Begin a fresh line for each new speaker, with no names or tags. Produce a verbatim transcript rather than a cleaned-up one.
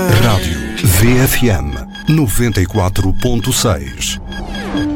Rádio V F M noventa e quatro ponto seis.